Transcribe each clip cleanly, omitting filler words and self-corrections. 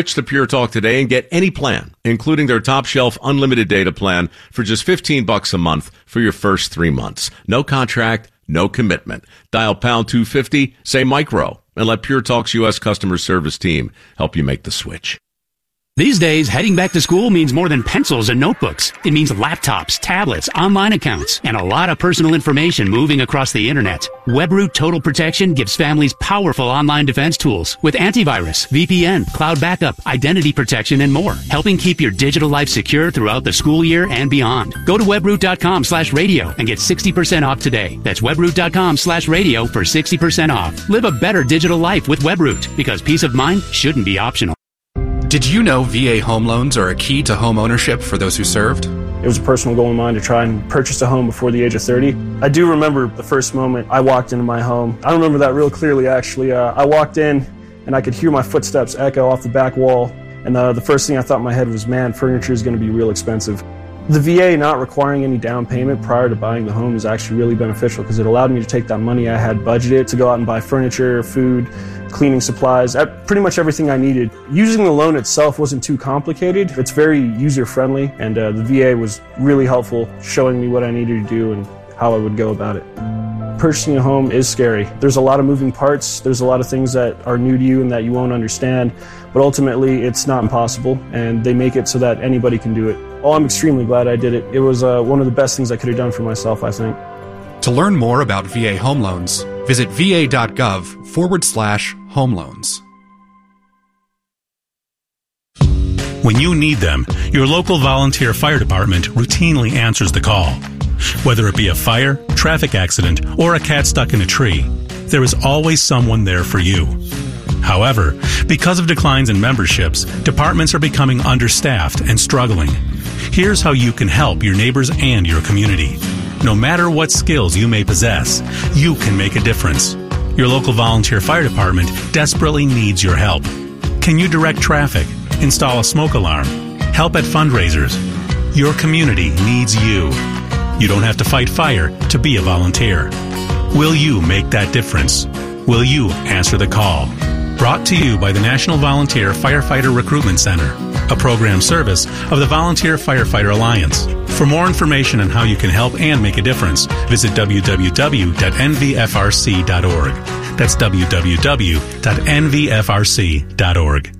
Switch to Pure Talk today and get any plan, including their top shelf unlimited data plan for just $15 a month for your first 3 months. No contract, no commitment. Dial pound 250, say micro, and let Pure Talk's U.S. customer service team help you make the switch. These days, heading back to school means more than pencils and notebooks. It means laptops, tablets, online accounts, and a lot of personal information moving across the internet. WebRoot Total Protection gives families powerful online defense tools with antivirus, VPN, cloud backup, identity protection, and more, helping keep your digital life secure throughout the school year and beyond. Go to webroot.com/radio and get 60% off today. That's webroot.com/radio for 60% off. Live a better digital life with WebRoot, because peace of mind shouldn't be optional. Did you know VA home loans are a key to home ownership for those who served? It was a personal goal of mine to try and purchase a home before the age of 30. I do remember the first moment I walked into my home. I remember that real clearly, actually. I walked in and I could hear my footsteps echo off the back wall. And the first thing I thought in my head was, man, furniture is going to be real expensive. The VA not requiring any down payment prior to buying the home is actually really beneficial because it allowed me to take that money I had budgeted to go out and buy furniture, food, cleaning supplies, pretty much everything I needed. Using the loan itself wasn't too complicated. It's very user-friendly, and the VA was really helpful, showing me what I needed to do and how I would go about it. Purchasing a home is scary. There's a lot of moving parts. There's a lot of things that are new to you and that you won't understand, but ultimately it's not impossible, and they make it so that anybody can do it. Oh, I'm extremely glad I did it. It was one of the best things I could have done for myself, I think. To learn more about VA home loans, visit va.gov/home loans. When you need them, your local volunteer fire department routinely answers the call. Whether it be a fire, traffic accident, or a cat stuck in a tree, there is always someone there for you. However, because of declines in memberships, departments are becoming understaffed and struggling. Here's how you can help your neighbors and your community. No matter what skills you may possess, you can make a difference. Your local volunteer fire department desperately needs your help. Can you direct traffic, install a smoke alarm, help at fundraisers? Your community needs you. You don't have to fight fire to be a volunteer. Will you make that difference? Will you answer the call? Brought to you by the National Volunteer Firefighter Recruitment Center, a program service of the Volunteer Firefighter Alliance. For more information on how you can help and make a difference, visit www.nvfrc.org. That's www.nvfrc.org.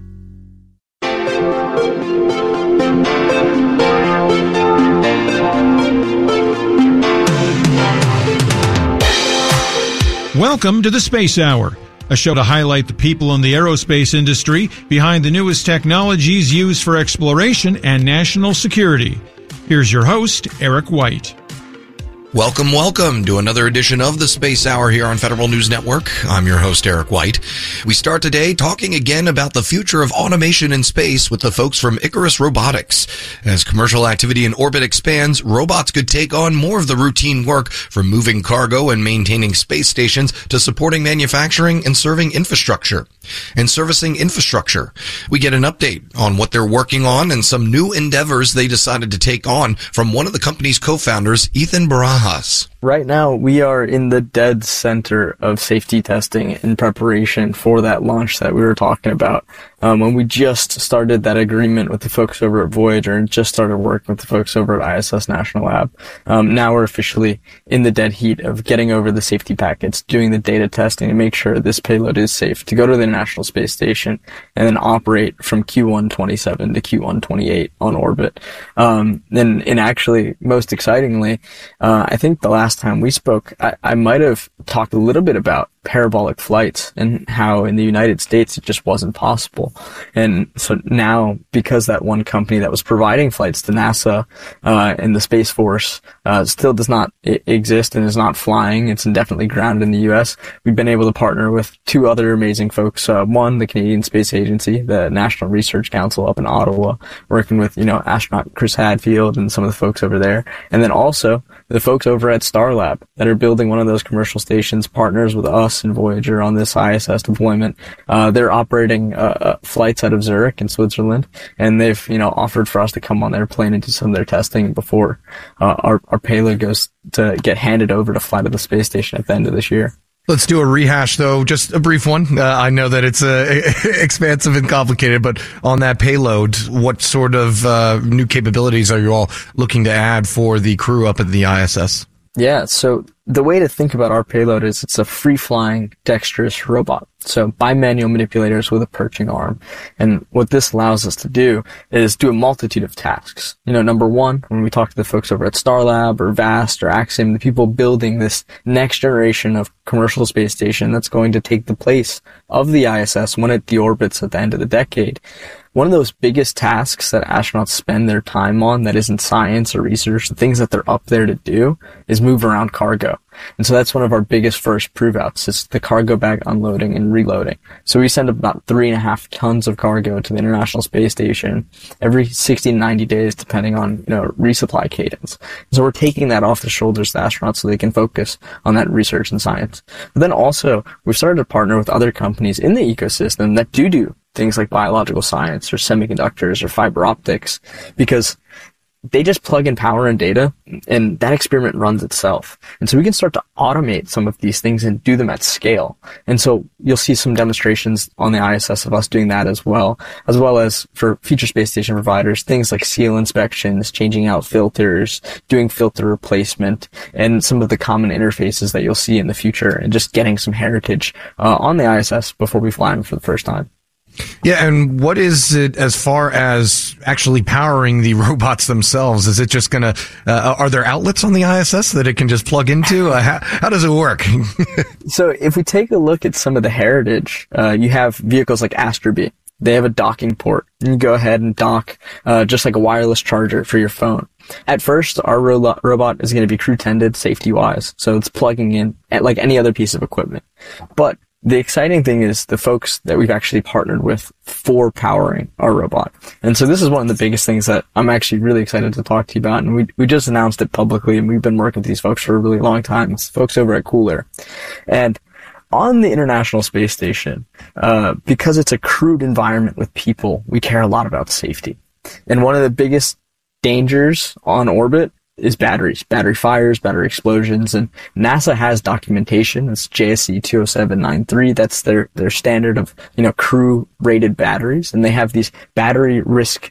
Welcome to the Space Hour, a show to highlight the people in the aerospace industry behind the newest technologies used for exploration and national security. Here's your host, Eric White. Welcome to another edition of the Space Hour here on Federal News Network. I'm your host, Eric White. We start today talking again about the future of automation in space with the folks from Icarus Robotics. As commercial activity in orbit expands, robots could take on more of the routine work from moving cargo and maintaining space stations to supporting manufacturing and serving infrastructure. And servicing infrastructure. We get an update on what they're working on and some new endeavors they decided to take on from one of the company's co-founders, Ethan Barajas. Right now, we are in the dead center of safety testing in preparation for that launch that we were talking about. When we just started that agreement with the folks over at Voyager and just started working with the folks over at ISS National Lab, now we're officially in the dead heat of getting over the safety packets, doing the data testing to make sure this payload is safe to go to the International Space Station and then operate from Q1 27 to Q1 28 on orbit. And actually, most excitingly, I think the last time we spoke, I might have talked a little bit about parabolic flights and how in the United States it just wasn't possible. And so now, because that one company that was providing flights to NASA and the Space Force still does not exist and is not flying, it's indefinitely grounded in the U.S., we've been able to partner with two other amazing folks. One, the Canadian Space Agency, the National Research Council up in Ottawa, working with, astronaut Chris Hadfield and some of the folks over there. And then also the folks over at Starlab that are building one of those commercial stations, partners with us and Voyager on this ISS deployment. They're operating flights out of Zurich in Switzerland, and they've offered for us to come on their plane and do some of their testing before our payload goes to get handed over to fly to the space station at the end of this year. Let's do a rehash, though, just a brief one. I know that it's expansive and complicated, but on that payload, what sort of new capabilities are you all looking to add for the crew up at the ISS? Yeah, so the way to think about our payload is it's a free-flying, dexterous robot. So bimanual manipulators with a perching arm. And what this allows us to do is do a multitude of tasks. Number one, when we talk to the folks over at Starlab or VAST or Axiom, the people building this next generation of commercial space station that's going to take the place of the ISS when it deorbits at the end of the decade. One of those biggest tasks that astronauts spend their time on that isn't science or research, the things that they're up there to do, is move around cargo. And so that's one of our biggest first prove-outs. It's the cargo bag unloading and reloading. So we send about 3.5 tons of cargo to the International Space Station every 60 to 90 days, depending on, resupply cadence. So we're taking that off the shoulders of the astronauts so they can focus on that research and science. But then also, we've started to partner with other companies in the ecosystem that do things like biological science or semiconductors or fiber optics, because they just plug in power and data and that experiment runs itself. And so we can start to automate some of these things and do them at scale. And so you'll see some demonstrations on the ISS of us doing that as well as for future space station providers, things like seal inspections, changing out filters, doing filter replacement, and some of the common interfaces that you'll see in the future, and just getting some heritage on the ISS before we fly them for the first time. Yeah, and what is it as far as actually powering the robots themselves? Is it just going to, are there outlets on the ISS that it can just plug into? How does it work? So if we take a look at some of the heritage, you have vehicles like Astrobee. They have a docking port. You go ahead and dock just like a wireless charger for your phone. At first, our robot is going to be crew-tended safety-wise, so it's plugging in at like any other piece of equipment. But the exciting thing is the folks that we've actually partnered with for powering our robot. And so this is one of the biggest things that I'm actually really excited to talk to you about. And we just announced it publicly, and we've been working with these folks for a really long time. It's folks over at Cooler. And on the International Space Station, because it's a crewed environment with people, we care a lot about safety. And one of the biggest dangers on orbit is batteries, battery fires, battery explosions, and NASA has documentation. It's JSC 20793. That's their standard of, crew rated batteries. And they have these battery risk,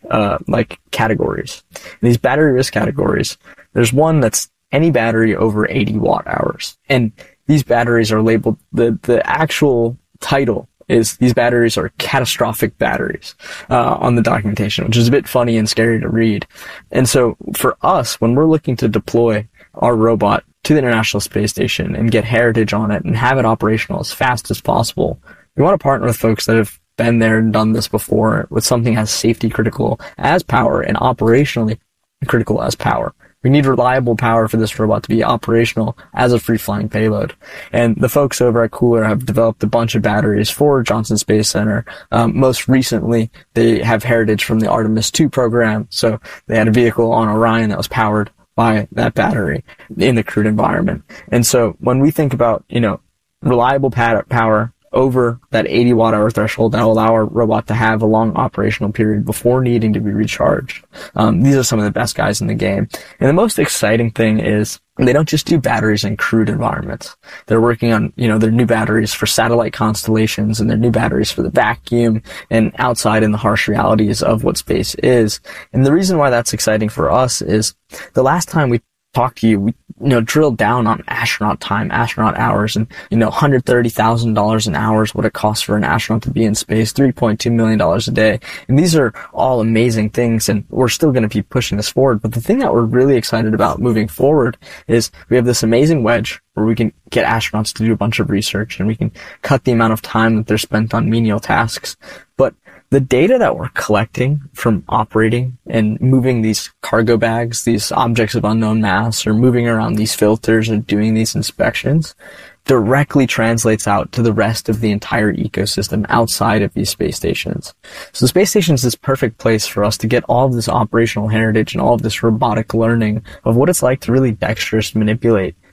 categories. And these battery risk categories, there's one that's any battery over 80 watt hours. And these batteries are labeled, the actual title is these batteries are catastrophic batteries on the documentation, which is a bit funny and scary to read. And so for us, when we're looking to deploy our robot to the International Space Station and get heritage on it and have it operational as fast as possible, we want to partner with folks that have been there and done this before with something as safety critical as power and operationally critical as power. We need reliable power for this robot to be operational as a free-flying payload. And the folks over at Cooler have developed a bunch of batteries for Johnson Space Center. Most recently, they have heritage from the Artemis II program. So they had a vehicle on Orion that was powered by that battery in the crewed environment. And so when we think about, reliable power over that 80 watt hour threshold that will allow our robot to have a long operational period before needing to be recharged. These are some of the best guys in the game. And the most exciting thing is they don't just do batteries in crewed environments. They're working on, their new batteries for satellite constellations and their new batteries for the vacuum and outside in the harsh realities of what space is. And the reason why that's exciting for us is the last time we talked to you, we drilled down on astronaut time, astronaut hours, and $130,000 an hour is what it costs for an astronaut to be in space, $3.2 million a day. And these are all amazing things, and we're still going to be pushing this forward. But the thing that we're really excited about moving forward is we have this amazing wedge where we can get astronauts to do a bunch of research, and we can cut the amount of time that they're spent on menial tasks. But the data that we're collecting from operating and moving these cargo bags, these objects of unknown mass, or moving around these filters and doing these inspections directly translates out to the rest of the entire ecosystem outside of these space stations. So the space station is this perfect place for us to get all of this operational heritage and all of this robotic learning of what it's like to really dexterous manipulate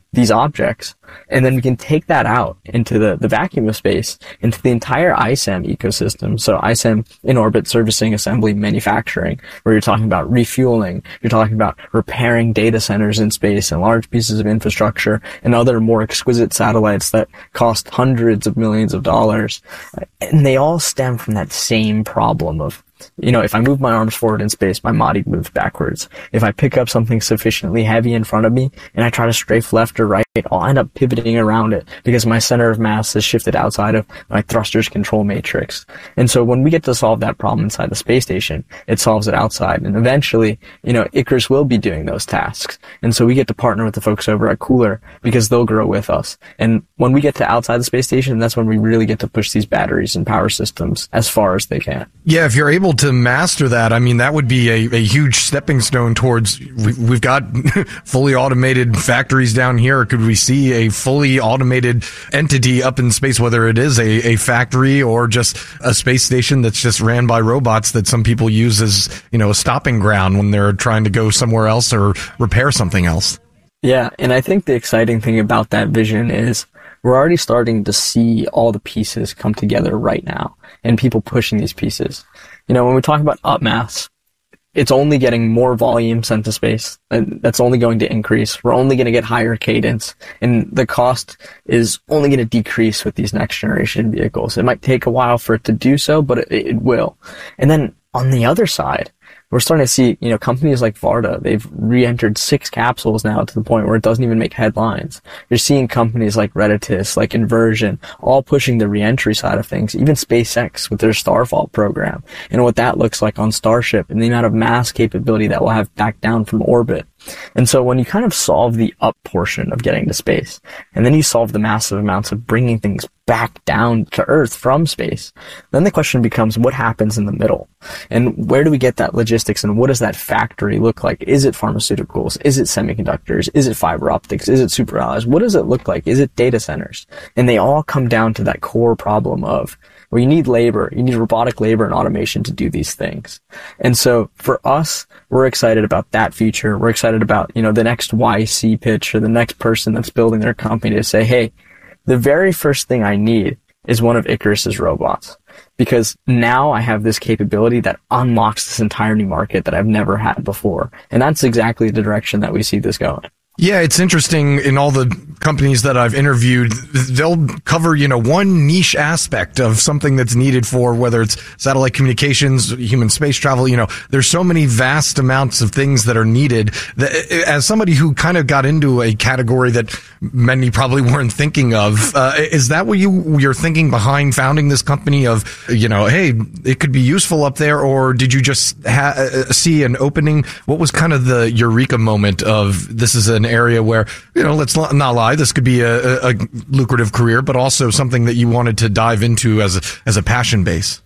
these objects. And then we can take that out into the vacuum of space, into the entire ISAM ecosystem. So ISAM, in orbit servicing, assembly, manufacturing, where you're talking about refueling, you're talking about repairing data centers in space and large pieces of infrastructure and other more exquisite satellites that cost hundreds of millions of dollars. And they all stem from that same problem of, if I move my arms forward in space, my body moves backwards. If I pick up something sufficiently heavy in front of me and I try to strafe left or right, I'll end up pivoting around it because my center of mass is shifted outside of my thrusters control matrix. And so when we get to solve that problem inside the space station, it solves it outside. And eventually, Icarus will be doing those tasks. And so we get to partner with the folks over at Cooler because they'll grow with us. And when we get to outside the space station, that's when we really get to push these batteries and power systems as far as they can. Yeah, if you're able to master that, that would be a huge stepping stone towards, we've got fully automated factories down here. Could we see a fully automated entity up in space, whether it is a factory or just a space station that's just ran by robots that some people use as, a stopping ground when they're trying to go somewhere else or repair something else? Yeah, and I think the exciting thing about that vision is we're already starting to see all the pieces come together right now and people pushing these pieces. When we talk about upmass, it's only getting more volume sent to space, and that's only going to increase. We're only going to get higher cadence, and the cost is only going to decrease with these next generation vehicles. It might take a while for it to do so, but it will. And then on the other side, we're starting to see, companies like Varda, they've re-entered 6 capsules now to the point where it doesn't even make headlines. You're seeing companies like Redditus, like Inversion, all pushing the re-entry side of things, even SpaceX with their Starfall program, and what that looks like on Starship and the amount of mass capability that we'll have back down from orbit. And so when you kind of solve the up portion of getting to space, and then you solve the massive amounts of bringing things back down to Earth from space, then the question becomes what happens in the middle? And where do we get that logistics, and what does that factory look like? Is it pharmaceuticals? Is it semiconductors? Is it fiber optics? Is it superalloys? What does it look like? Is it data centers? And they all come down to that core problem of, well, you need labor, you need robotic labor and automation to do these things. And so for us, we're excited about that future. We're excited about, the next YC pitch or the next person that's building their company to say, hey, the very first thing I need is one of Icarus's robots, because now I have this capability that unlocks this entire new market that I've never had before. And that's exactly the direction that we see this going. Yeah, it's interesting. In all the companies that I've interviewed, they'll cover, one niche aspect of something that's needed for whether it's satellite communications, human space travel. There's so many vast amounts of things that are needed that, as somebody who kind of got into a category that many probably weren't thinking of, is that what you're thinking behind founding this company of, hey, it could be useful up there, or did you just see an opening? What was kind of the eureka moment of this is an area where, let's not lie, this could be a lucrative career, but also something that you wanted to dive into as a passion base?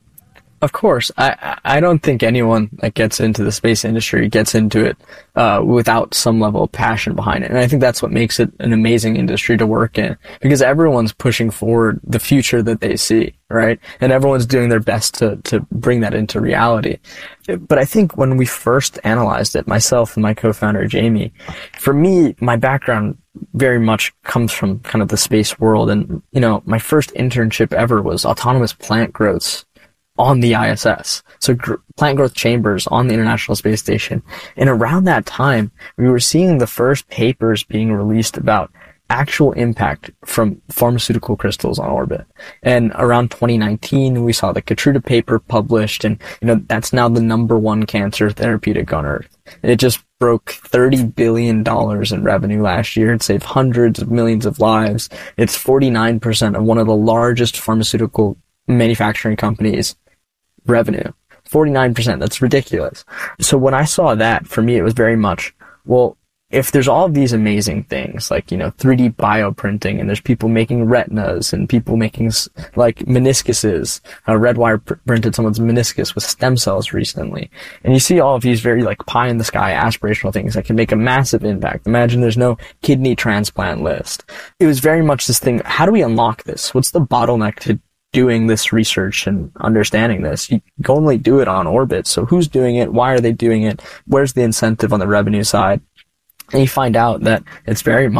Of course. I don't think anyone that gets into the space industry gets into it without some level of passion behind it. And I think that's what makes it an amazing industry to work in, because everyone's pushing forward the future that they see, right? And everyone's doing their best to bring that into reality. But I think when we first analyzed it, myself and my co-founder Jamie, for me, my background very much comes from kind of the space world. And, my first internship ever was autonomous plant growths on the ISS. So plant growth chambers on the International Space Station. And around that time, we were seeing the first papers being released about actual impact from pharmaceutical crystals on orbit. And around 2019, we saw the Keytruda paper published, and, that's now the #1 cancer therapeutic on Earth. It just broke $30 billion in revenue last year. It saved hundreds of millions of lives. It's 49% of one of the largest pharmaceutical manufacturing companies' revenue. 49%. That's ridiculous. So when I saw that, for me, it was very much, well, if there's all of these amazing things like, 3D bioprinting, and there's people making retinas and people making like meniscuses, Redwire printed someone's meniscus with stem cells recently. And you see all of these very like pie in the sky aspirational things that can make a massive impact. Imagine there's no kidney transplant list. It was very much this thing. How do we unlock this? What's the bottleneck to doing this research and understanding this? You can only do it on orbit. So who's doing it? Why are they doing it? Where's the incentive on the revenue side? And you find out that it's very much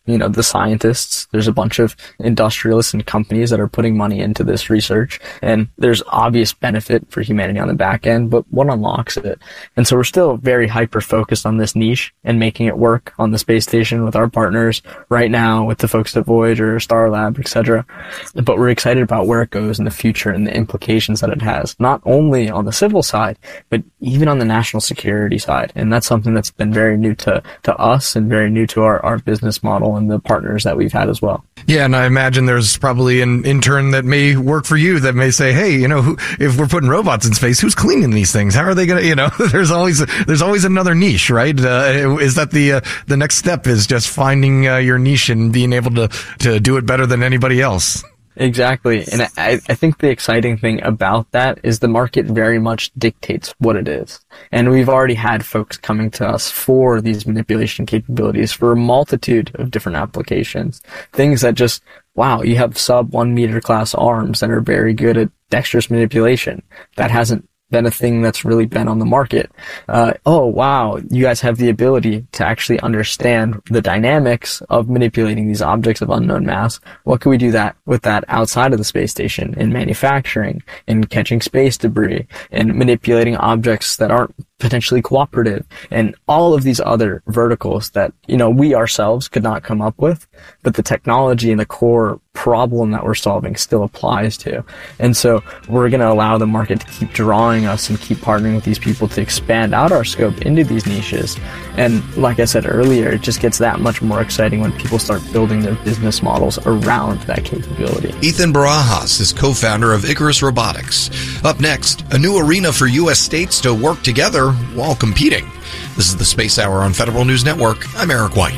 the scientists. There's a bunch of industrialists and companies that are putting money into this research, and there's obvious benefit for humanity on the back end, but what unlocks it? And so we're still very hyper-focused on this niche and making it work on the space station with our partners right now, with the folks at Voyager, Starlab, etc. But we're excited about where it goes in the future and the implications that it has, not only on the civil side, but even on the national security side. And that's something that's been very new to us and very new to our business model and the partners that we've had as well. Yeah, and I imagine there's probably an intern that may work for you that may say, hey, if we're putting robots in space, who's cleaning these things? How are they going to, there's always another niche, right? Is that the next step is just finding your niche and being able to do it better than anybody else? Exactly. And I think the exciting thing about that is the market very much dictates what it is. And we've already had folks coming to us for these manipulation capabilities for a multitude of different applications. Things that just, wow, you have sub 1 meter class arms that are very good at dexterous manipulation. That hasn't been a thing that's really been on the market. Oh, wow, you guys have the ability to actually understand the dynamics of manipulating these objects of unknown mass. What can we do with that outside of the space station, in manufacturing, in catching space debris, in manipulating objects that aren't potentially cooperative, and all of these other verticals that, we ourselves could not come up with, but the technology and the core problem that we're solving still applies to. And so we're going to allow the market to keep drawing us and keep partnering with these people to expand out our scope into these niches. And like I said earlier, it just gets that much more exciting when people start building their business models around that capability. Ethan Barajas is co-founder of Icarus Robotics. Up next, a new arena for U.S. states to work together while competing. This is the Space Hour on Federal News Network. I'm Eric White.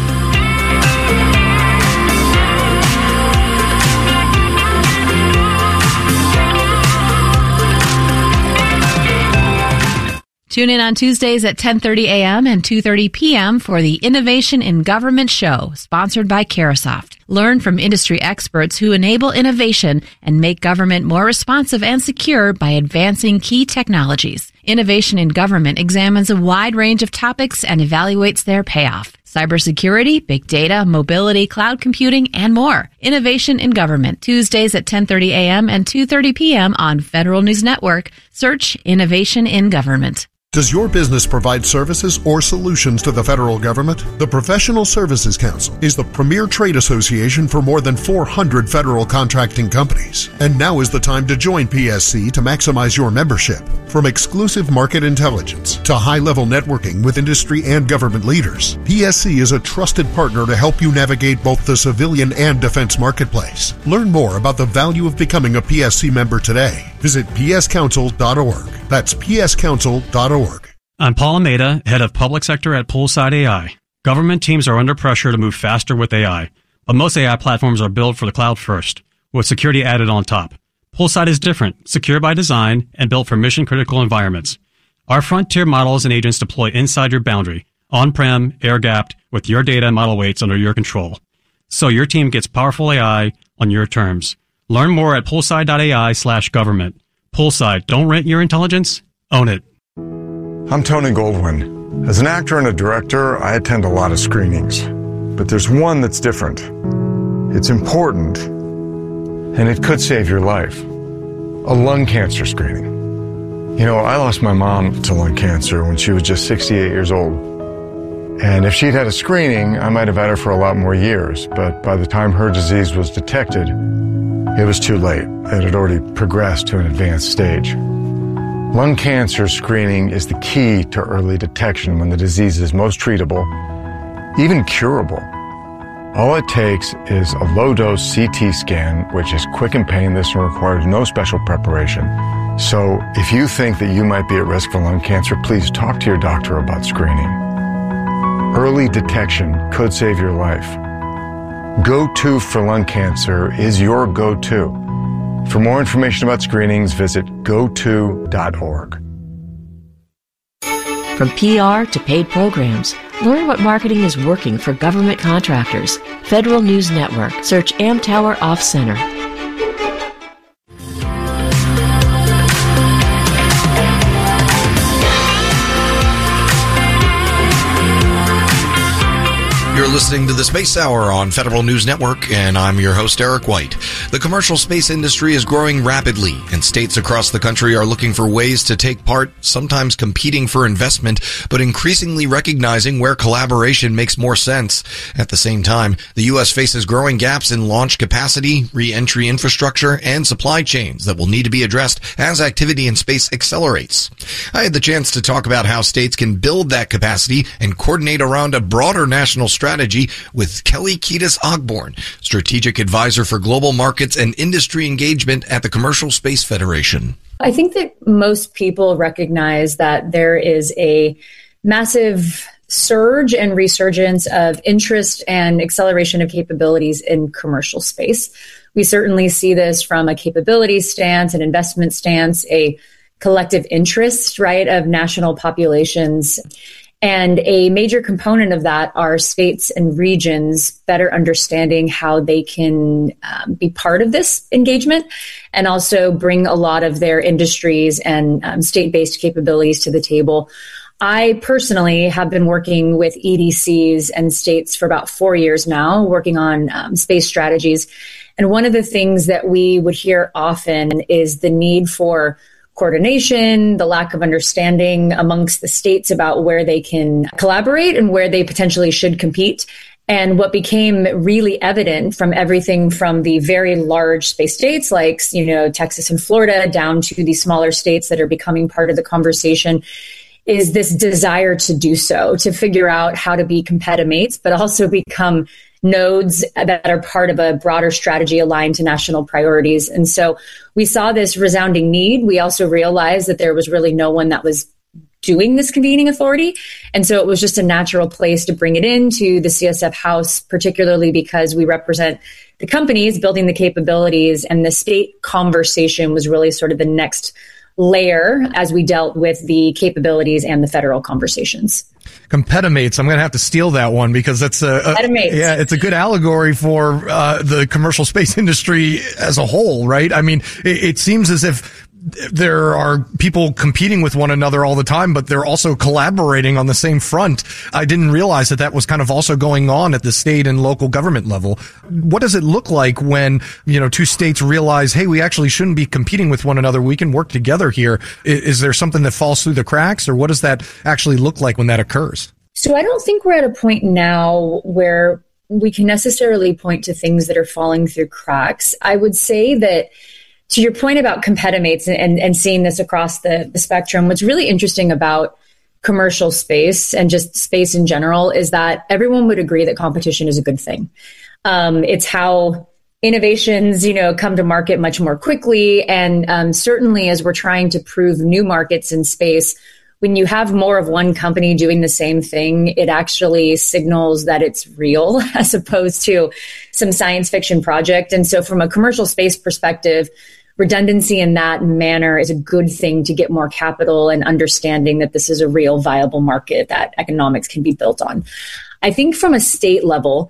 Tune in on Tuesdays at 10:30 a.m. and 2:30 p.m. for the Innovation in Government Show, sponsored by Carahsoft. Learn from industry experts who enable innovation and make government more responsive and secure by advancing key technologies. Innovation in Government examines a wide range of topics and evaluates their payoff. Cybersecurity, big data, mobility, cloud computing, and more. Innovation in Government, Tuesdays at 10:30 a.m. and 2:30 p.m. on Federal News Network. Search Innovation in Government. Does your business provide services or solutions to the federal government? The Professional Services Council is the premier trade association for more than 400 federal contracting companies. And now is the time to join PSC to maximize your membership. From exclusive market intelligence to high-level networking with industry and government leaders, PSC is a trusted partner to help you navigate both the civilian and defense marketplace. Learn more about the value of becoming a PSC member today. Visit pscouncil.org. That's pscouncil.org. I'm Paul Almeida, head of public sector at Poolside AI. Government teams are under pressure to move faster with AI, but most AI platforms are built for the cloud first, with security added on top. Poolside is different, secure by design, and built for mission-critical environments. Our frontier models and agents deploy inside your boundary, on-prem, air-gapped, with your data and model weights under your control. So your team gets powerful AI on your terms. Learn more at poolside.ai/government. Poolside, don't rent your intelligence, own it. I'm Tony Goldwyn. As an actor and a director, I attend a lot of screenings. But there's one that's different. It's important, and it could save your life. A lung cancer screening. I lost my mom to lung cancer when she was just 68 years old. And if she'd had a screening, I might have had her for a lot more years. But by the time her disease was detected, it was too late. It had already progressed to an advanced stage. Lung cancer screening is the key to early detection when the disease is most treatable, even curable. All it takes is a low-dose CT scan, which is quick and painless and requires no special preparation. So if you think that you might be at risk for lung cancer, please talk to your doctor about screening. Early detection could save your life. Go-To for lung cancer is your go-to. For more information about screenings, visit goto.org. From PR to paid programs, learn what marketing is working for government contractors. Federal News Network. Search Amtower Off Center. You're You're listening to the Space Hour on Federal News Network, and I'm your host, Eric White. The commercial space industry is growing rapidly, and states across the country are looking for ways to take part, sometimes competing for investment, but increasingly recognizing where collaboration makes more sense. At the same time, the U.S. faces growing gaps in launch capacity, re-entry infrastructure, and supply chains that will need to be addressed as activity in space accelerates. I had the chance to talk about how states can build that capacity and coordinate around a broader national strategy with Kelly Kiedis Ogborn, Strategic Advisor for Global Markets and Industry Engagement at the Commercial Space Federation. I think that most people recognize that there is a massive surge and resurgence of interest and acceleration of capabilities in commercial space. We certainly see this from a capability stance, an investment stance, a collective interest, right, of national populations. And a major component of that are states and regions better understanding how they can be part of this engagement and also bring a lot of their industries and state-based capabilities to the table. I personally have been working with EDCs and states for about 4 years now, working on space strategies. And one of the things that we would hear often is the need for coordination, the lack of understanding amongst the states about where they can collaborate and where they potentially should compete. And what became really evident from everything from the very large space states like, Texas and Florida down to the smaller states that are becoming part of the conversation is this desire to do so, to figure out how to be competimates, but also become nodes that are part of a broader strategy aligned to national priorities. And so we saw this resounding need. We also realized that there was really no one that was doing this convening authority. And so it was just a natural place to bring it into the CSF House, particularly because we represent the companies building the capabilities, and the state conversation was really sort of the next layer as we dealt with the capabilities and the federal conversations. Competimates. I'm going to have to steal that one because that's it's a good allegory for the commercial space industry as a whole, right? I mean, it seems as if there are people competing with one another all the time, but they're also collaborating on the same front. I didn't realize that was kind of also going on at the state and local government level. What does it look like when, two states realize, hey, we actually shouldn't be competing with one another. We can work together here. Is there something that falls through the cracks, or what does that actually look like when that occurs? So I don't think we're at a point now where we can necessarily point to things that are falling through cracks. I would say that, to your point about competimates and seeing this across the spectrum, what's really interesting about commercial space and just space in general is that everyone would agree that competition is a good thing. It's how innovations, come to market much more quickly. And certainly as we're trying to prove new markets in space, when you have more of one company doing the same thing, it actually signals that it's real as opposed to some science fiction project. And so from a commercial space perspective, redundancy in that manner is a good thing to get more capital and understanding that this is a real viable market that economics can be built on. I think from a state level,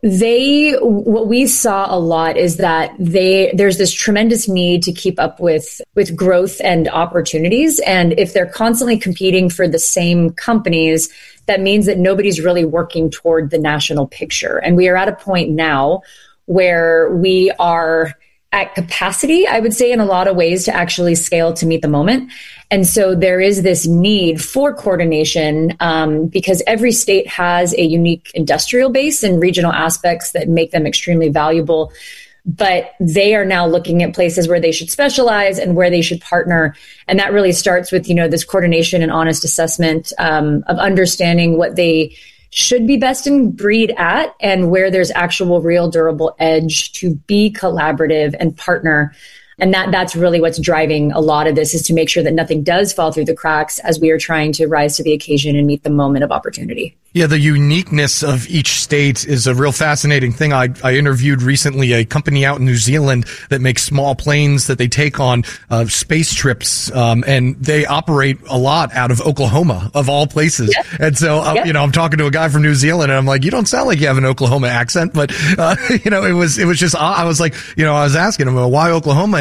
what we saw a lot is that there's this tremendous need to keep up with growth and opportunities. And if they're constantly competing for the same companies, that means that nobody's really working toward the national picture. And we are at a point now where we are at capacity, I would say, in a lot of ways to actually scale to meet the moment. And so there is this need for coordination because every state has a unique industrial base and regional aspects that make them extremely valuable. But they are now looking at places where they should specialize and where they should partner. And that really starts with, this coordination and honest assessment of understanding what they should be best in breed at and where there's actual real durable edge to be collaborative and partner. And that's really what's driving a lot of this, is to make sure that nothing does fall through the cracks as we are trying to rise to the occasion and meet the moment of opportunity. Yeah, the uniqueness of each state is a real fascinating thing. I interviewed recently a company out in New Zealand that makes small planes that they take on space trips, and they operate a lot out of Oklahoma, of all places. Yep. And so, I'm talking to a guy from New Zealand, and I'm like, you don't sound like you have an Oklahoma accent, but it was just, I was like, I was asking him, well, why Oklahoma?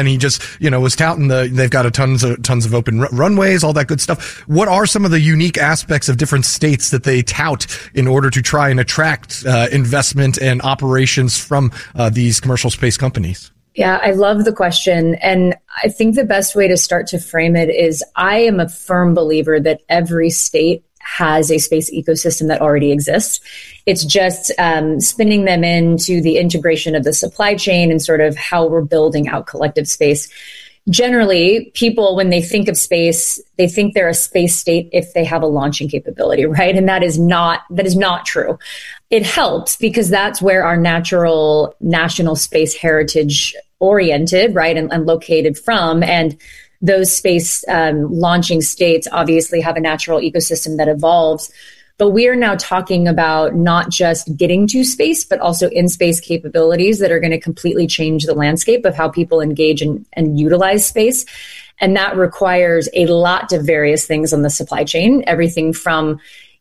and he just, was touting they've got tons of open runways, all that good stuff. What are some of the unique aspects of different states that they tout in order to try and attract investment and operations from these commercial space companies? Yeah, I love the question. And I think the best way to start to frame it is I am a firm believer that every state has a space ecosystem that already exists. It's just spinning them into the integration of the supply chain and sort of how we're building out collective space. Generally, people, when they think of space, they think they're a space state if they have a launching capability, right? And that is not true. It helps because that's where our natural national space heritage oriented, right, and located from. And those space launching states obviously have a natural ecosystem that evolves. But we are now talking about not just getting to space, but also in-space capabilities that are going to completely change the landscape of how people engage and utilize space. And that requires a lot of various things on the supply chain, everything from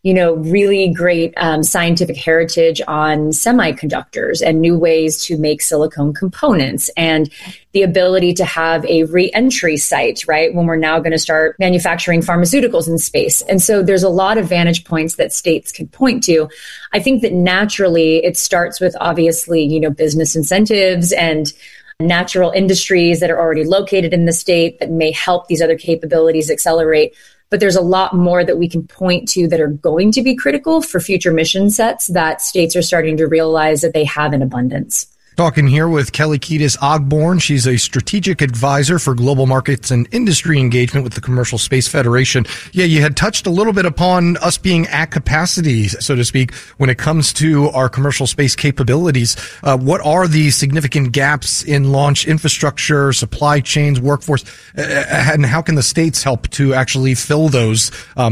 really great scientific heritage on semiconductors and new ways to make silicone components and the ability to have a re-entry site, right, when we're now going to start manufacturing pharmaceuticals in space. And so there's a lot of vantage points that states can point to. I think that naturally it starts with obviously, business incentives and natural industries that are already located in the state that may help these other capabilities accelerate. But there's a lot more that we can point to that are going to be critical for future mission sets that states are starting to realize that they have in abundance. Talking here with Kelly Kiedis Ogborn. She's a strategic advisor for global markets and industry engagement with the Commercial Space Federation. Yeah, you had touched a little bit upon us being at capacity, so to speak, when it comes to our commercial space capabilities. What are the significant gaps in launch infrastructure, supply chains, workforce, and how can the states help to actually fill those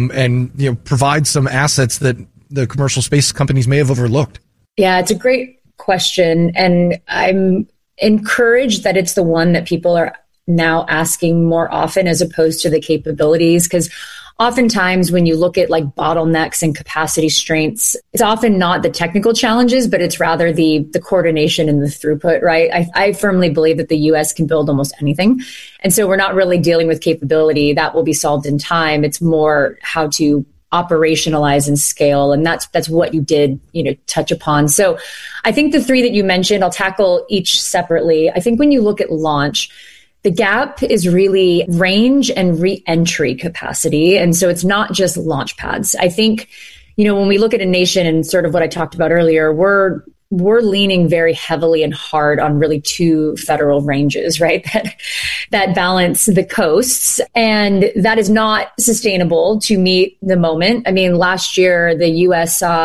and provide some assets that the commercial space companies may have overlooked? Yeah, it's a great question. And I'm encouraged that it's the one that people are now asking more often as opposed to the capabilities. Because oftentimes when you look at like bottlenecks and capacity strengths, it's often not the technical challenges, but it's rather the coordination and the throughput, right? I firmly believe that the US can build almost anything. And so we're not really dealing with capability. That will be solved in time. It's more how to operationalize and scale. And that's what you did, touch upon. So I think the three that you mentioned, I'll tackle each separately. I think when you look at launch, the gap is really range and re-entry capacity. And so it's not just launch pads. I think, when we look at a nation and sort of what I talked about earlier, we're leaning very heavily and hard on really two federal ranges, right? That balance the coasts. And that is not sustainable to meet the moment. I mean, last year, the U.S. saw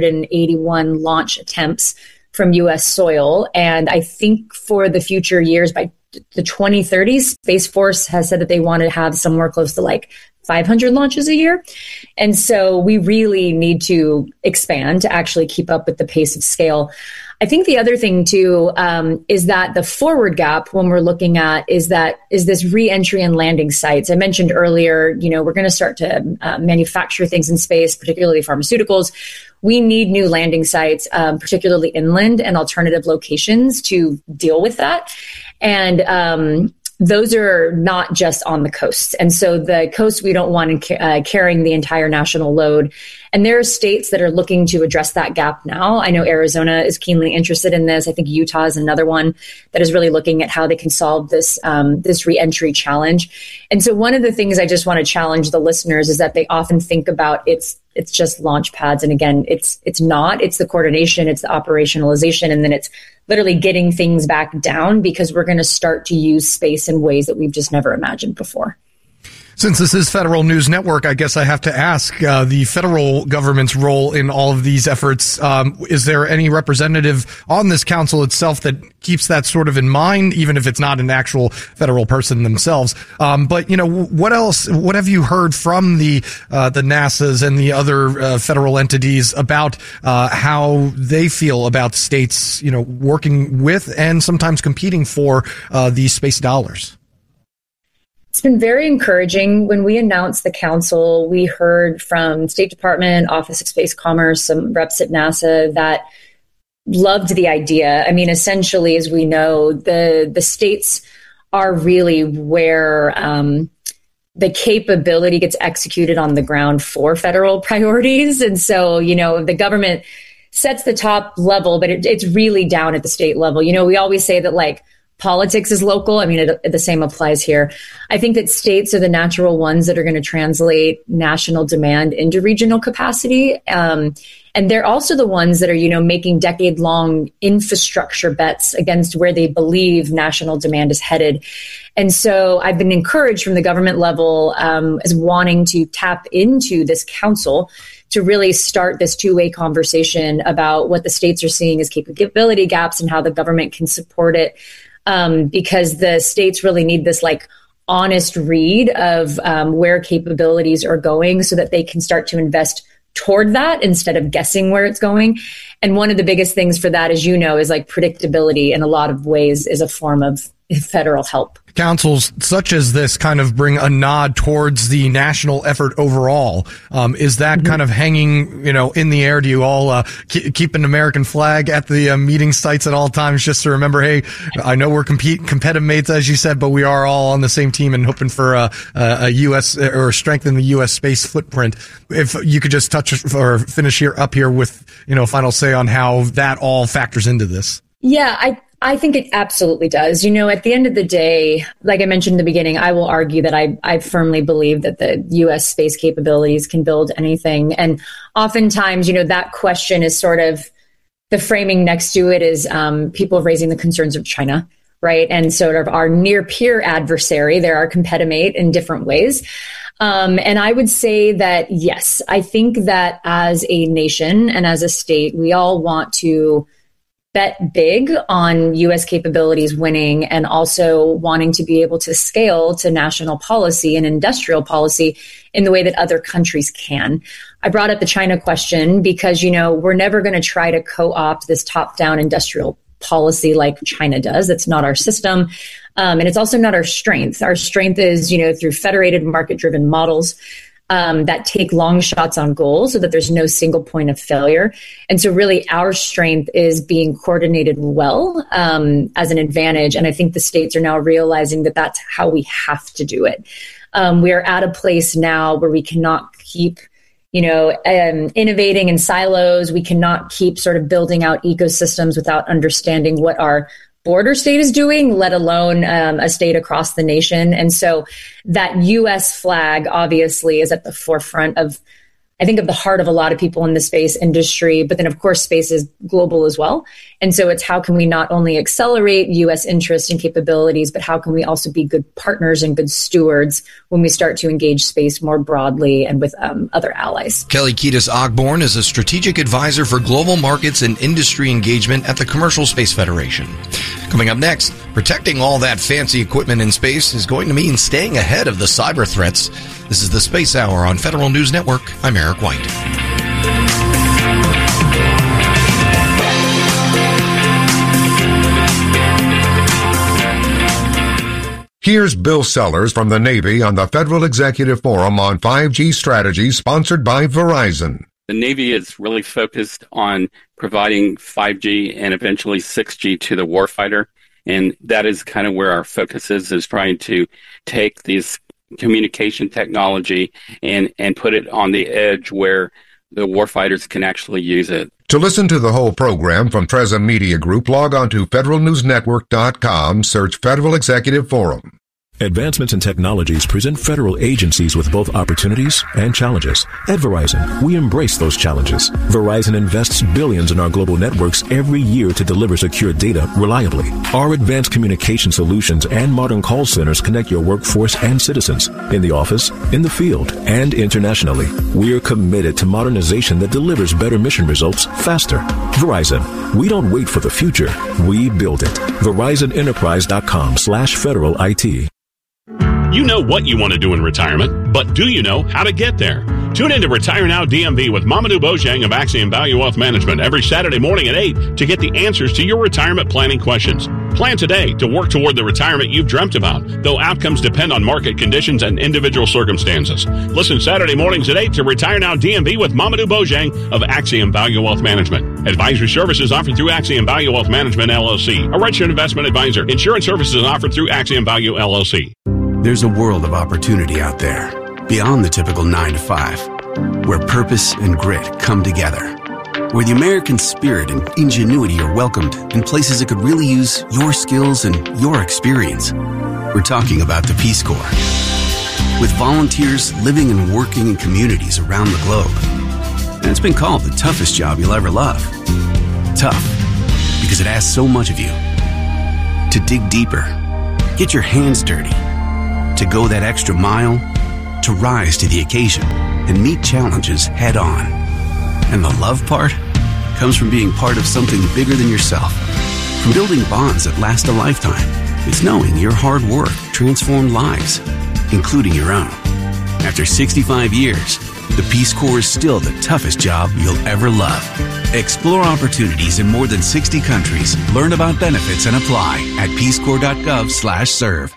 181 launch attempts from U.S. soil. And I think for the future years, by the 2030s, Space Force has said that they want to have somewhere close to like 500 launches a year. And so we really need to expand to actually keep up with the pace of scale. I think the other thing too is that the forward gap when we're looking at is this re-entry and landing sites. I mentioned earlier, we're going to start to manufacture things in space, particularly pharmaceuticals. We need new landing sites, particularly inland and alternative locations to deal with that. And those are not just on the coasts. And so the coasts, we don't want carrying the entire national load. And there are states that are looking to address that gap now. I know Arizona is keenly interested in this. I think Utah is another one that is really looking at how they can solve this re-entry challenge. And so one of the things I just want to challenge the listeners is that they often think about it's just launch pads. And again, it's not. It's the coordination, it's the operationalization, and then it's literally getting things back down because we're going to start to use space in ways that we've just never imagined before. Since this is Federal News Network, I guess I have to ask the federal government's role in all of these efforts. Is there any representative on this council itself that keeps that sort of in mind, even if it's not an actual federal person themselves? But what else? What have you heard from the NASAs and the other federal entities about how they feel about states, working with and sometimes competing for these space dollars? It's been very encouraging. When we announced the council, we heard from State Department, Office of Space Commerce, some reps at NASA that loved the idea. I mean, essentially, as we know, the states are really where the capability gets executed on the ground for federal priorities. And so, the government sets the top level, but it's really down at the state level. We always say that politics is local. I mean, the same applies here. I think that states are the natural ones that are going to translate national demand into regional capacity. And they're also the ones that are, making decade-long infrastructure bets against where they believe national demand is headed. And so I've been encouraged from the government level as wanting to tap into this council to really start this two-way conversation about what the states are seeing as capability gaps and how the government can support it. Because the states really need this honest read of where capabilities are going so that they can start to invest toward that instead of guessing where it's going. And one of the biggest things for that, as you know, is predictability in a lot of ways is a form of federal help. Councils such as this kind of bring a nod towards the national effort overall. Is that kind of hanging, in the air? Do you all keep an American flag at the meeting sites at all times just to remember, hey, I know we're competitive mates, as you said, but we are all on the same team and hoping for a U.S. or strengthen the U.S. space footprint. If you could just touch or finish up here with, final say on how that all factors into this. Yeah, I think it absolutely does. At the end of the day, like I mentioned in the beginning, I will argue that I firmly believe that the U.S. space capabilities can build anything. And oftentimes, that question is sort of the framing next to it is people raising the concerns of China, right? And sort of our near peer adversary, they're our competitor in different ways. And I would say that, yes, I think that as a nation and as a state, we all want to bet big on U.S. capabilities winning and also wanting to be able to scale to national policy and industrial policy in the way that other countries can. I brought up the China question because, we're never going to try to co-opt this top-down industrial policy like China does. It's not our system. And it's also not our strength. Our strength is, through federated market-driven models that take long shots on goal so that there's no single point of failure. And so really our strength is being coordinated well as an advantage. And I think the states are now realizing that that's how we have to do it. We are at a place now where we cannot keep innovating in silos. We cannot keep sort of building out ecosystems without understanding what our border state is doing, let alone a state across the nation. And so that U.S. flag obviously is at the forefront of, I think, of the heart of a lot of people in the space industry. But then, of course, space is global as well. And so it's how can we not only accelerate U.S. interests and capabilities, but how can we also be good partners and good stewards when we start to engage space more broadly and with other allies. Kelly Kiedis-Ogborn is a strategic advisor for global markets and industry engagement at the Commercial Space Federation. Coming up next, protecting all that fancy equipment in space is going to mean staying ahead of the cyber threats. This is the Space Hour on Federal News Network. I'm Eric White. Here's Bill Sellers from the Navy on the Federal Executive Forum on 5G strategy, sponsored by Verizon. The Navy is really focused on providing 5G and eventually 6G to the warfighter. And that is kind of where our focus is trying to take these communication technology and put it on the edge where the warfighters can actually use it. To listen to the whole program from Treza Media Group, log on to federalnewsnetwork.com, search Federal Executive Forum. Advancements in technologies present federal agencies with both opportunities and challenges. At Verizon, we embrace those challenges. Verizon invests billions in our global networks every year to deliver secure data reliably. Our advanced communication solutions and modern call centers connect your workforce and citizens in the office, in the field, and internationally. We are committed to modernization that delivers better mission results faster. Verizon, we don't wait for the future. We build it. VerizonEnterprise.com/Federal IT. You know what you want to do in retirement, but do you know how to get there? Tune in to Retire Now DMV with Mamadou Bojang of Axiom Value Wealth Management every Saturday morning at 8 to get the answers to your retirement planning questions. Plan today to work toward the retirement you've dreamt about, though outcomes depend on market conditions and individual circumstances. Listen Saturday mornings at 8 to Retire Now DMV with Mamadou Bojang of Axiom Value Wealth Management. Advisory services offered through Axiom Value Wealth Management, LLC, a registered investment advisor. Insurance services offered through Axiom Value, LLC. There's a world of opportunity out there, beyond the typical 9 to 5, where purpose and grit come together, where the American spirit and ingenuity are welcomed in places that could really use your skills and your experience. We're talking about the Peace Corps. With volunteers living and working in communities around the globe. And it's been called the toughest job you'll ever love. Tough, because it asks so much of you. To dig deeper, get your hands dirty, to go that extra mile, to rise to the occasion and meet challenges head on. And the love part comes from being part of something bigger than yourself. From building bonds that last a lifetime. It's knowing your hard work transformed lives, including your own. After 65 years, the Peace Corps is still the toughest job you'll ever love. Explore opportunities in more than 60 countries. Learn about benefits and apply at peacecorps.gov/serve.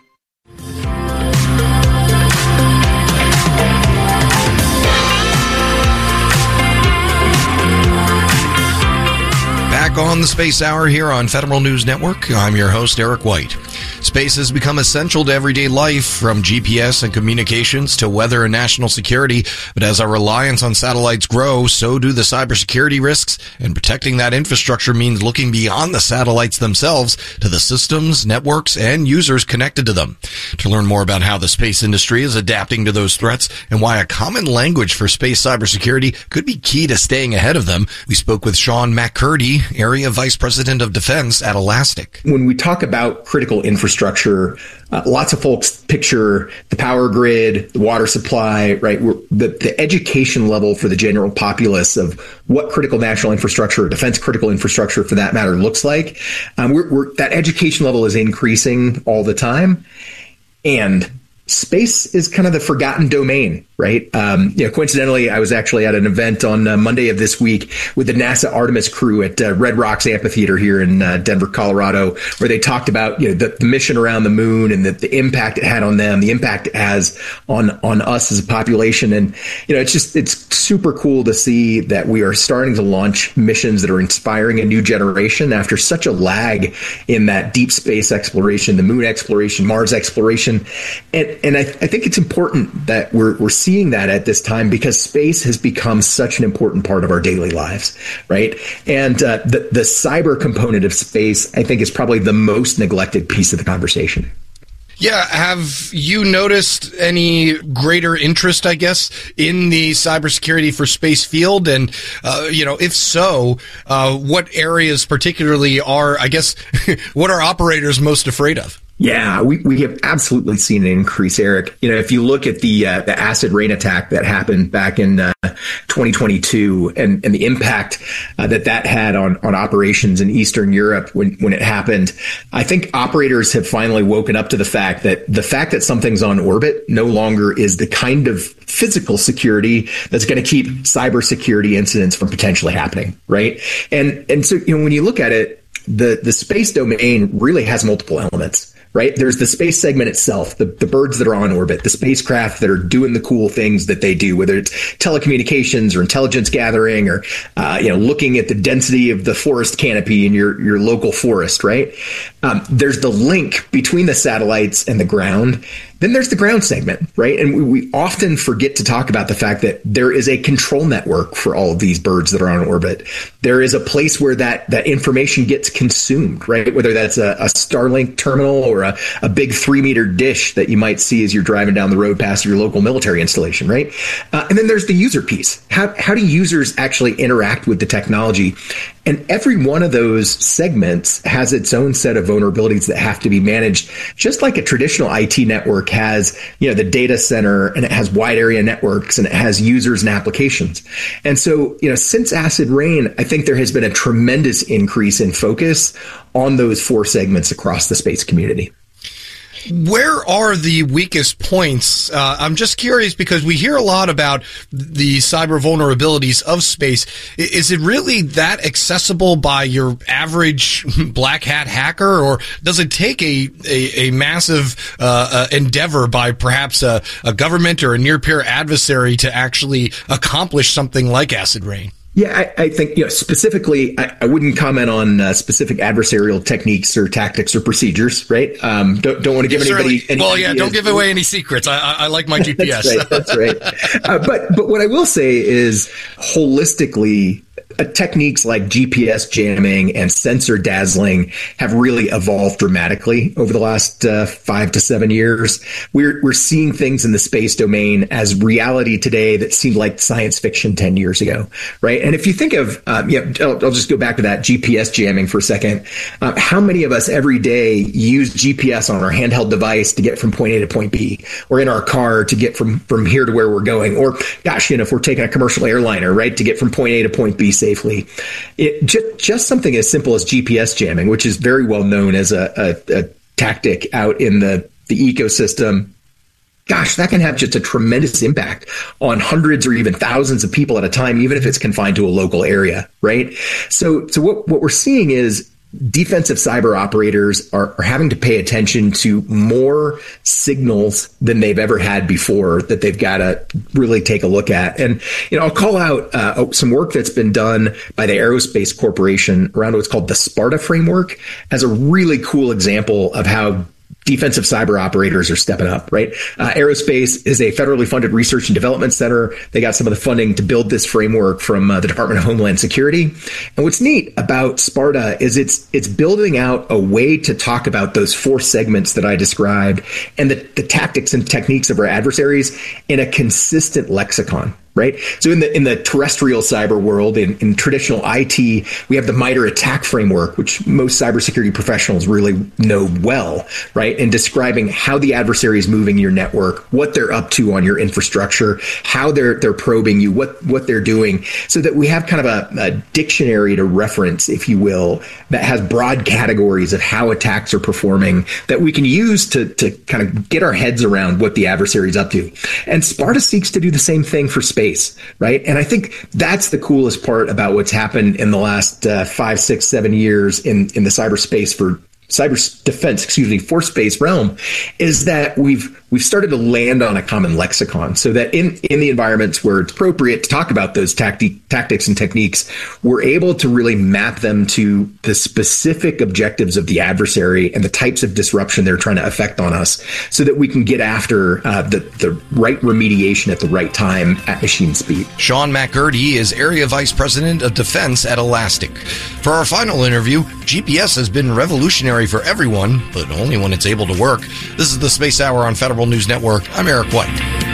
Back on the Space Hour here on Federal News Network. I'm your host, Eric White. Space has become essential to everyday life, from GPS and communications to weather and national security. But as our reliance on satellites grows, so do the cybersecurity risks. And protecting that infrastructure means looking beyond the satellites themselves to the systems, networks, and users connected to them. To learn more about how the space industry is adapting to those threats and why a common language for space cybersecurity could be key to staying ahead of them, we spoke with Sean McCurdy, Area Vice President of Defense at Elastic. When we talk about critical infrastructure, lots of folks picture the power grid, the water supply, right? The education level for the general populace of what critical national infrastructure, or defense critical infrastructure for that matter, looks like. That education level is increasing all the time. And space is kind of the forgotten domain, right? Coincidentally, I was actually at an event on Monday of this week with the NASA Artemis crew at Red Rocks Amphitheater here in Denver, Colorado, where they talked about the mission around the moon and the impact it had on them, the impact it has on us as a population. And it's super cool to see that we are starting to launch missions that are inspiring a new generation after such a lag in that deep space exploration, the moon exploration, Mars exploration. And I think it's important that we're seeing that at this time, because space has become such an important part of our daily lives, right? And the cyber component of space, I think, is probably the most neglected piece of the conversation. Yeah. Have you noticed any greater interest, I guess, in the cybersecurity for space field? And, if so, what areas particularly are, I guess, what are operators most afraid of? Yeah, we have absolutely seen an increase, Eric. If you look at the acid rain attack that happened back in 2022 and the impact that had on operations in Eastern Europe when it happened, I think operators have finally woken up to the fact that something's on orbit no longer is the kind of physical security that's going to keep cybersecurity incidents from potentially happening, right? And so when you look at it, the space domain really has multiple elements. Right? There's the space segment itself, the birds that are on orbit, the spacecraft that are doing the cool things that they do, whether it's telecommunications or intelligence gathering or, looking at the density of the forest canopy in your local forest, right? There's the link between the satellites and the ground. Then there's the ground segment, right? And we often forget to talk about the fact that there is a control network for all of these birds that are on orbit. There is a place where that information gets consumed, right? Whether that's a Starlink terminal or a big 3-meter dish that you might see as you're driving down the road past your local military installation, right? And then there's the user piece. How do users actually interact with the technology? And every one of those segments has its own set of vulnerabilities that have to be managed, just like a traditional IT network has, the data center, and it has wide area networks, and it has users and applications. And so, since acid rain, I think there has been a tremendous increase in focus on those 4 segments across the space community. Where are the weakest points? I'm just curious because we hear a lot about the cyber vulnerabilities of space. Is it really that accessible by your average black hat hacker, or does it take a massive endeavor by perhaps a government or a near-peer adversary to actually accomplish something like acid rain? Yeah, I think, specifically, I wouldn't comment on specific adversarial techniques or tactics or procedures, right? Don't want to give anybody any ideas. Don't give away any secrets. I like my GPS. That's right. But what I will say is, holistically, techniques like GPS jamming and sensor dazzling have really evolved dramatically over the last 5 to 7 years. We're seeing things in the space domain as reality today that seemed like science fiction 10 years ago, right? And if you think of, I'll just go back to that GPS jamming for a second. How many of us every day use GPS on our handheld device to get from point A to point B, or in our car to get from here to where we're going, or gosh, if we're taking a commercial airliner, right, to get from point A to point B safely. Just something as simple as GPS jamming, which is very well known as a tactic out in the ecosystem. Gosh, that can have just a tremendous impact on hundreds or even thousands of people at a time, even if it's confined to a local area, right? So what we're seeing is defensive cyber operators are having to pay attention to more signals than they've ever had before that they've got to really take a look at. And, I'll call out some work that's been done by the Aerospace Corporation around what's called the Sparta framework as a really cool example of how defensive cyber operators are stepping up, right? Aerospace is a federally funded research and development center. They got some of the funding to build this framework from the Department of Homeland Security. And what's neat about Sparta is it's building out a way to talk about those 4 segments that I described and the tactics and techniques of our adversaries in a consistent lexicon. Right. So in the terrestrial cyber world, in traditional IT, we have the MITRE ATT&CK framework, which most cybersecurity professionals really know well, right? And describing how the adversary is moving your network, what they're up to on your infrastructure, how they're probing you, what they're doing, so that we have kind of a dictionary to reference, if you will, that has broad categories of how attacks are performing that we can use to kind of get our heads around what the adversary is up to. And Sparta seeks to do the same thing for space. Right. And I think that's the coolest part about what's happened in the last 5, 6, 7 years in the cyber defense, for space realm, is that we've started to land on a common lexicon so that in the environments where it's appropriate to talk about those tactics and techniques, we're able to really map them to the specific objectives of the adversary and the types of disruption they're trying to affect on us so that we can get after the right remediation at the right time at machine speed. Sean McGurdy is Area Vice President of Defense at Elastic. For our final interview, GPS has been revolutionary for everyone, but only when it's able to work. This is the Space Hour on Federal News Network. I'm Eric White.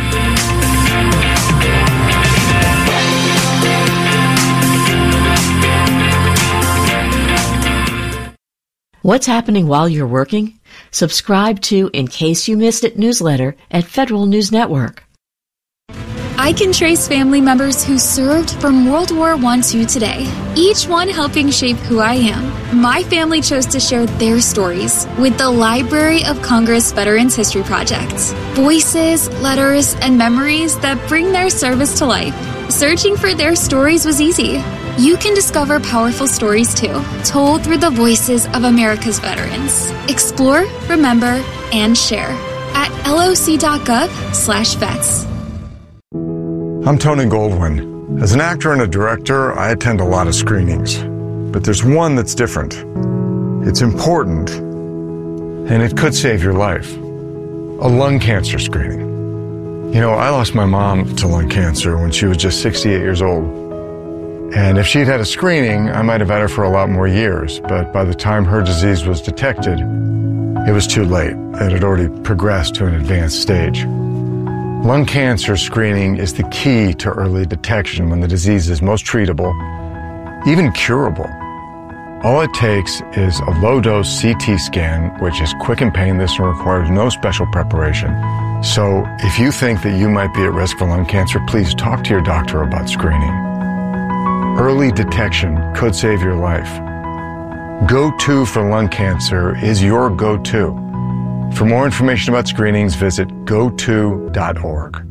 What's happening while you're working? Subscribe to In Case You Missed It newsletter at Federal News Network. I can trace family members who served from World War I to today, each one helping shape who I am. My family chose to share their stories with the Library of Congress Veterans History Project. Voices, letters, and memories that bring their service to life. Searching for their stories was easy. You can discover powerful stories too, told through the voices of America's veterans. Explore, remember, and share at loc.gov/vets. I'm Tony Goldwyn. As an actor and a director, I attend a lot of screenings. But there's one that's different. It's important, and it could save your life. A lung cancer screening. I lost my mom to lung cancer when she was just 68 years old. And if she'd had a screening, I might have had her for a lot more years. But by the time her disease was detected, it was too late. It had already progressed to an advanced stage. Lung cancer screening is the key to early detection when the disease is most treatable, even curable. All it takes is a low-dose CT scan, which is quick and painless and requires no special preparation. So if you think that you might be at risk for lung cancer, please talk to your doctor about screening. Early detection could save your life. Go-To for lung cancer is your go-to. For more information about screenings, visit goto.org.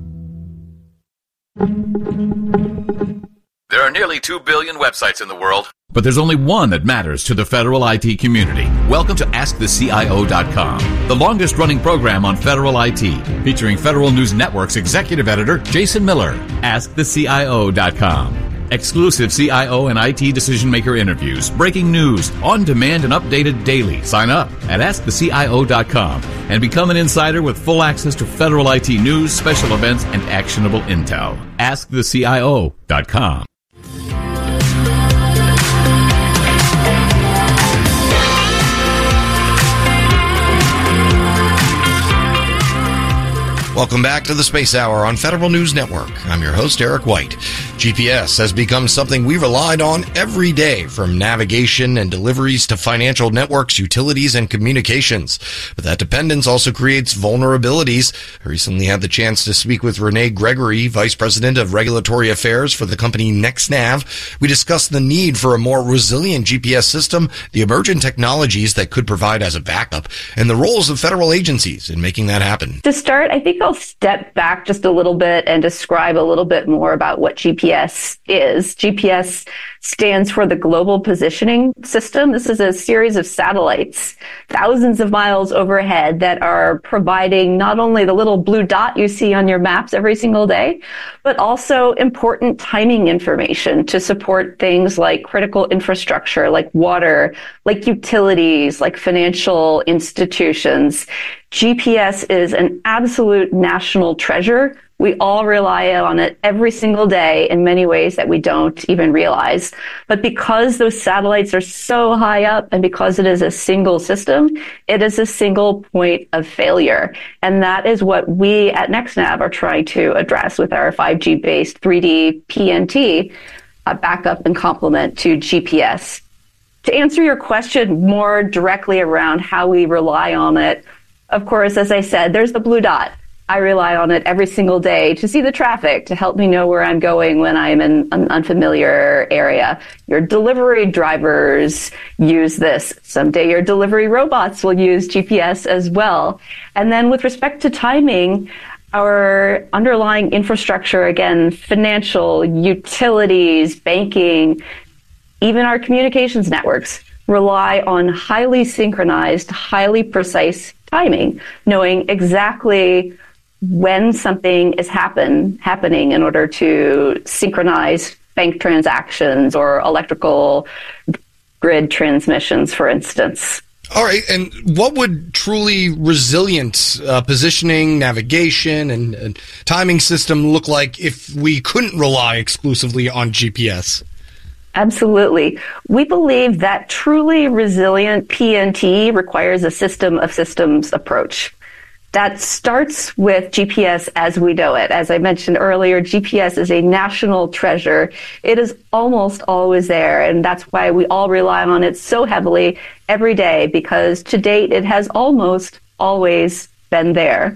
There are nearly 2 billion websites in the world, but there's only one that matters to the federal IT community. Welcome to AskTheCIO.com, the longest-running program on federal IT, featuring Federal News Network's executive editor, Jason Miller. AskTheCIO.com. Exclusive CIO and IT decision-maker interviews, breaking news, on-demand and updated daily. Sign up at AskTheCIO.com and become an insider with full access to federal IT news, special events, and actionable intel. AskTheCIO.com. Welcome back to the Space Hour on Federal News Network. I'm your host, Eric White. GPS has become something we relied on every day, from navigation and deliveries to financial networks, utilities, and communications. But that dependence also creates vulnerabilities. I recently had the chance to speak with Renee Gregory, Vice President of Regulatory Affairs for the company NextNav. We discussed the need for a more resilient GPS system, the emerging technologies that could provide as a backup, and the roles of federal agencies in making that happen. To start, I think I'll step back just a little bit and describe a little bit more about what GPS is. GPS stands for the Global Positioning System. This is a series of satellites, thousands of miles overhead, that are providing not only the little blue dot you see on your maps every single day, but also important timing information to support things like critical infrastructure, like water, like utilities, like financial institutions. GPS is an absolute national treasure. We all rely on it every single day in many ways that we don't even realize. But because those satellites are so high up and because it is a single system, it is a single point of failure. And that is what we at NextNav are trying to address with our 5G-based 3D PNT backup and complement to GPS. To answer your question more directly around how we rely on it, of course, as I said, there's the blue dot. I rely on it every single day to see the traffic, to help me know where I'm going when I'm in an unfamiliar area. Your delivery drivers use this. Someday your delivery robots will use GPS as well. And then with respect to timing, our underlying infrastructure, again, financial, utilities, banking, even our communications networks rely on highly synchronized, highly precise timing, knowing exactly when something is happening in order to synchronize bank transactions or electrical grid transmissions, for instance. All right. And what would truly resilient positioning, navigation, and timing system look like if we couldn't rely exclusively on GPS? Absolutely. We believe that truly resilient PNT requires a system of systems approach. That starts with GPS as we know it. As I mentioned earlier, GPS is a national treasure. It is almost always there, and that's why we all rely on it so heavily every day, because to date it has almost always been there.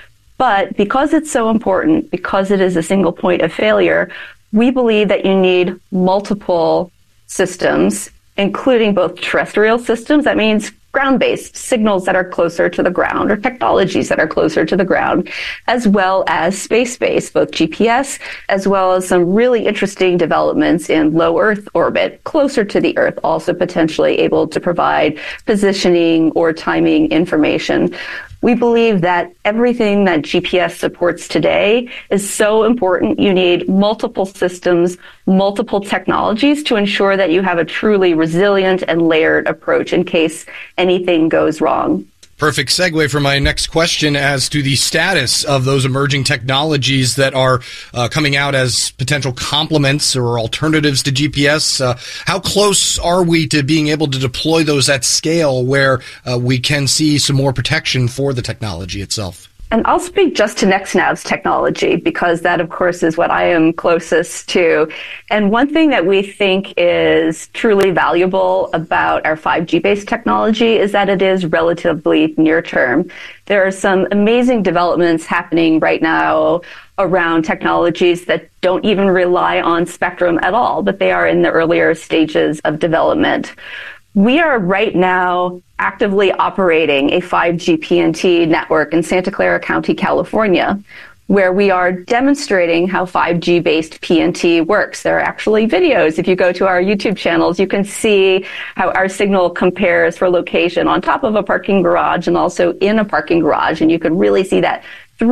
But because it's so important, because it is a single point of failure, we believe that you need multiple systems, including both terrestrial systems. That means ground-based signals that are closer to the ground, or technologies that are closer to the ground, as well as space-based, both GPS, as well as some really interesting developments in low Earth orbit, closer to the Earth, also potentially able to provide positioning or timing information. We believe that everything that GPS supports today is so important. You need multiple systems, multiple technologies to ensure that you have a truly resilient and layered approach in case anything goes wrong. Perfect segue for my next question as to the status of those emerging technologies that are coming out as potential complements or alternatives to GPS. How close are we to being able to deploy those at scale where we can see some more protection for the technology itself? And I'll speak just to NextNav's technology, because that, of course, is what I am closest to. And one thing that we think is truly valuable about our 5G-based technology is that it is relatively near-term. There are some amazing developments happening right now around technologies that don't even rely on spectrum at all, but they are in the earlier stages of development. We are right now actively operating a 5G PNT network in Santa Clara County, California, where we are demonstrating how 5G-based PNT works. There are actually videos. If you go to our YouTube channels, you can see how our signal compares for location on top of a parking garage and also in a parking garage. And you can really see that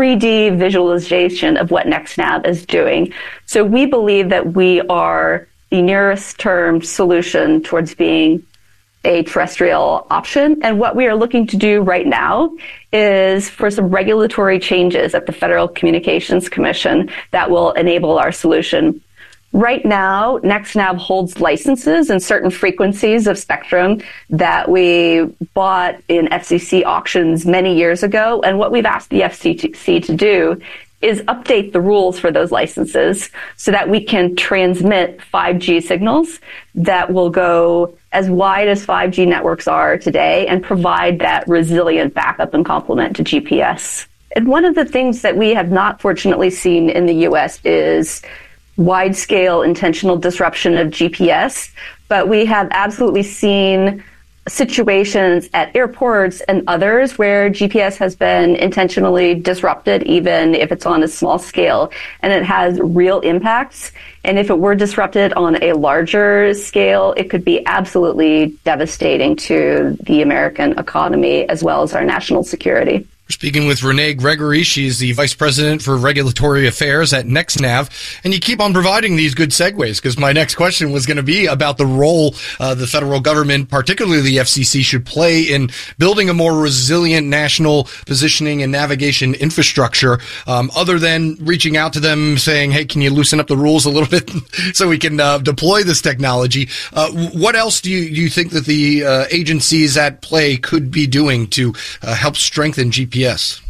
3D visualization of what NextNav is doing. So we believe that we are the nearest term solution towards being a terrestrial option. And what we are looking to do right now is for some regulatory changes at the Federal Communications Commission that will enable our solution. Right now, NextNav holds licenses in certain frequencies of spectrum that we bought in FCC auctions many years ago. And what we've asked the FCC to do is update the rules for those licenses so that we can transmit 5G signals that will go as wide as 5G networks are today and provide that resilient backup and complement to GPS. And one of the things that we have not fortunately seen in the U.S. is wide-scale intentional disruption of GPS, but we have absolutely seen situations at airports and others where GPS has been intentionally disrupted, even if it's on a small scale, and it has real impacts. And if it were disrupted on a larger scale, it could be absolutely devastating to the American economy as well as our national security. We're speaking with Renee Gregory. She's the Vice President for Regulatory Affairs at NextNav. And you keep on providing these good segues, because my next question was going to be about the role the federal government, particularly the FCC, should play in building a more resilient national positioning and navigation infrastructure, other than reaching out to them saying, hey, can you loosen up the rules a little bit so we can deploy this technology? What else do you think that the agencies at play could be doing to help strengthen GPS?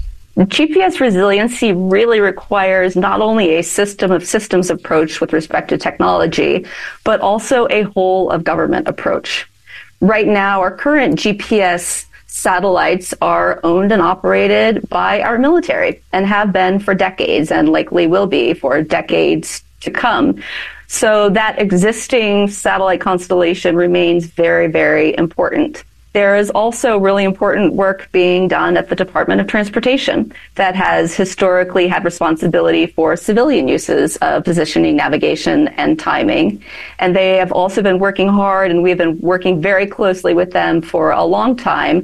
GPS resiliency really requires not only a system of systems approach with respect to technology, but also a whole of government approach. Right now, our current GPS satellites are owned and operated by our military and have been for decades and likely will be for decades to come. So that existing satellite constellation remains very, very important. There is also really important work being done at the Department of Transportation that has historically had responsibility for civilian uses of positioning, navigation, and timing. And they have also been working hard, and we've been working very closely with them for a long time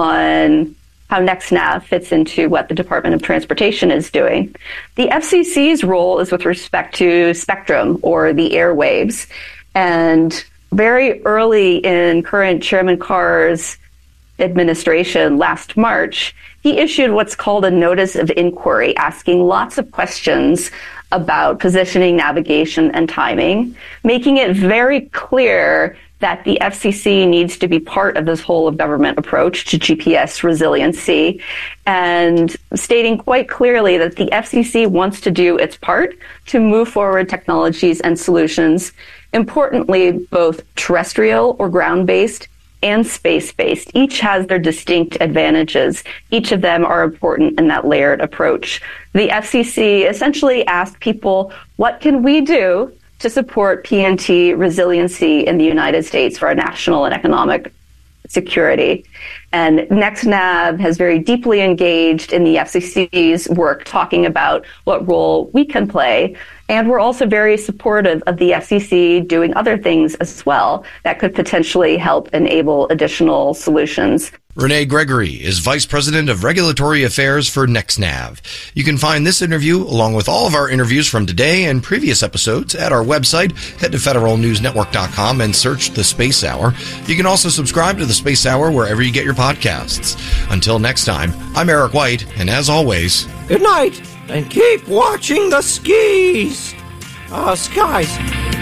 on how NextNav fits into what the Department of Transportation is doing. The FCC's role is with respect to spectrum, or the airwaves, and very early in current Chairman Carr's administration last March, he issued what's called a notice of inquiry, asking lots of questions about positioning, navigation, and timing, making it very clear that the FCC needs to be part of this whole of government approach to GPS resiliency, and stating quite clearly that the FCC wants to do its part to move forward technologies and solutions, importantly, both terrestrial or ground-based and space-based. Each has their distinct advantages. Each of them are important in that layered approach. The FCC essentially asked people, what can we do to support PNT resiliency in the United States for our national and economic security? And NextNav has very deeply engaged in the FCC's work, talking about what role we can play. And we're also very supportive of the FCC doing other things as well that could potentially help enable additional solutions. Renee Gregory is Vice President of Regulatory Affairs for NextNav. You can find this interview along with all of our interviews from today and previous episodes at our website. Head to federalnewsnetwork.com and search The Space Hour. You can also subscribe to The Space Hour wherever you get your podcasts. Until next time, I'm Eric White, and as always, good night, and keep watching the skies. Skies.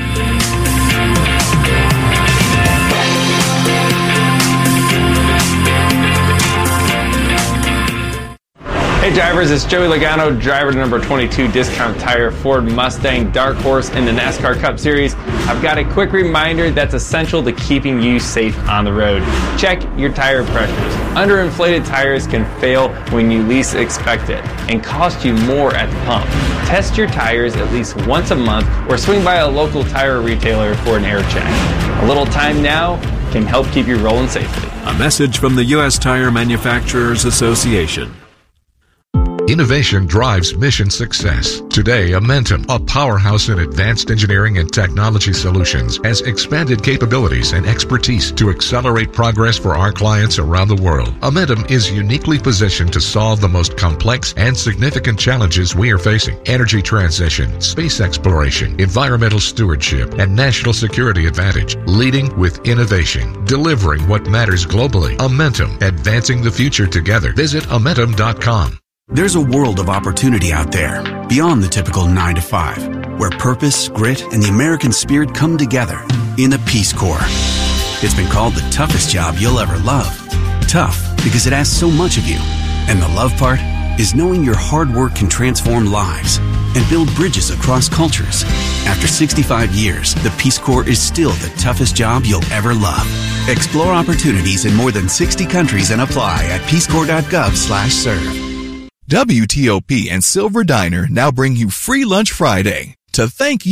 Hey drivers, it's Joey Logano, driver number 22 Discount Tire Ford Mustang Dark Horse in the NASCAR Cup Series. I've got a quick reminder that's essential to keeping you safe on the road. Check your tire pressures. Underinflated tires can fail when you least expect it and cost you more at the pump. Test your tires at least once a month or swing by a local tire retailer for an air check. A little time now can help keep you rolling safely. A message from the U.S. Tire Manufacturers Association. Innovation drives mission success. Today, Amentum, a powerhouse in advanced engineering and technology solutions, has expanded capabilities and expertise to accelerate progress for our clients around the world. Amentum is uniquely positioned to solve the most complex and significant challenges we are facing: energy transition, space exploration, environmental stewardship, and national security advantage. Leading with innovation, delivering what matters globally. Amentum, advancing the future together. Visit Amentum.com. There's a world of opportunity out there, beyond the typical 9 to 5, where purpose, grit, and the American spirit come together in the Peace Corps. It's been called the toughest job you'll ever love. Tough because it asks so much of you. And the love part is knowing your hard work can transform lives and build bridges across cultures. After 65 years, the Peace Corps is still the toughest job you'll ever love. Explore opportunities in more than 60 countries and apply at peacecorps.gov/serve. WTOP and Silver Diner now bring you Free Lunch Friday to thank you